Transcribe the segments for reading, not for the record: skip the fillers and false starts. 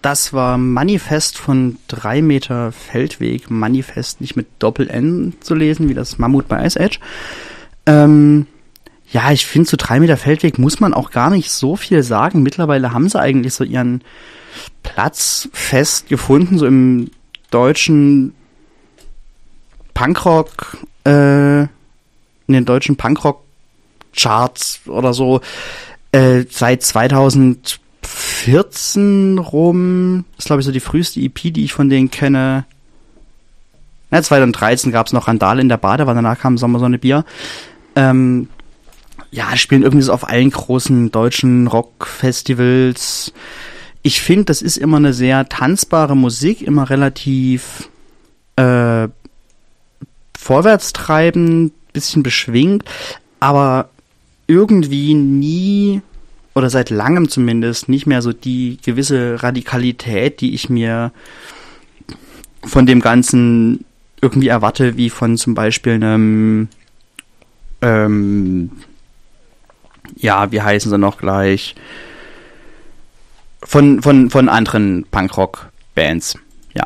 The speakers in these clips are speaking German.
Das war Manifest von 3 Meter Feldweg. Manifest nicht mit Doppel-N zu lesen, wie das Mammut bei Ice Age. Ja, ich finde, zu 3 Meter Feldweg muss man auch gar nicht so viel sagen. Mittlerweile haben sie eigentlich so ihren Platz fest gefunden, so im deutschen Punkrock, in den deutschen Punkrock-Charts oder so, seit 2014 rum, ist glaube ich so die früheste EP, die ich von denen kenne. 2013 gab es noch Randale in der Badewanne, danach kam Sommersonne-Bier. Ja, spielen irgendwie so auf allen großen deutschen Rockfestivals. Ich finde, das ist immer eine sehr tanzbare Musik, immer relativ vorwärtstreibend, bisschen beschwingt, aber irgendwie nie, oder seit langem zumindest, nicht mehr so die gewisse Radikalität, die ich mir von dem Ganzen irgendwie erwarte, wie von zum Beispiel einem ja, wie heißen sie noch gleich? Von anderen Punkrock-Bands, ja.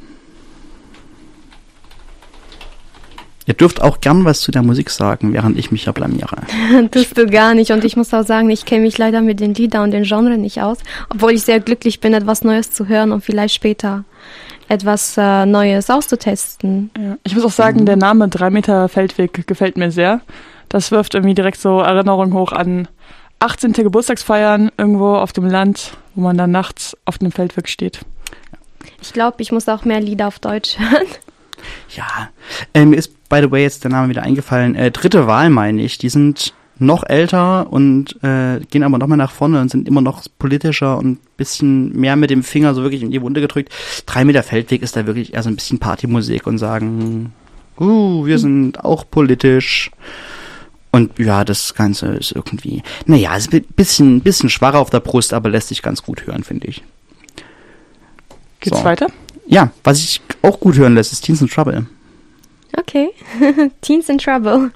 Ihr dürft auch gern was zu der Musik sagen, während ich mich ja blamiere. Tust du gar nicht. Und ich muss auch sagen, ich kenne mich leider mit den Liedern und den Genres nicht aus, obwohl ich sehr glücklich bin, etwas Neues zu hören und vielleicht später etwas Neues auszutesten. Ja, ich muss auch sagen, der Name 3 Meter Feldweg gefällt mir sehr. Das wirft irgendwie direkt so Erinnerungen hoch an 18. Geburtstagsfeiern irgendwo auf dem Land, wo man dann nachts auf dem Feldweg steht. Ich glaube, ich muss auch mehr Lieder auf Deutsch hören. Ja, mir ist, by the way, jetzt der Name wieder eingefallen. Dritte Wahl, meine ich. Die sind noch älter und gehen aber noch mal nach vorne und sind immer noch politischer und ein bisschen mehr mit dem Finger so wirklich in die Wunde gedrückt. 3 Meter Feldweg ist da wirklich eher so ein bisschen Partymusik und sagen, wir sind auch politisch. Und ja, das Ganze ist irgendwie, naja, ist ein bisschen schwacher auf der Brust, aber lässt sich ganz gut hören, finde ich. Geht's weiter? Ja, was sich auch gut hören lässt, ist Teens in Trouble. Okay, Teens in Trouble.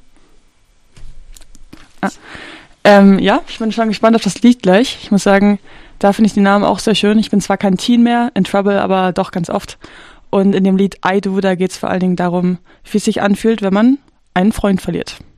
Ja, ich bin schon gespannt auf das Lied gleich. Ich muss sagen, da finde ich den Namen auch sehr schön. Ich bin zwar kein Teen mehr, in Trouble, aber doch ganz oft. Und in dem Lied I Do, da geht es vor allen Dingen darum, wie es sich anfühlt, wenn man einen Freund verliert.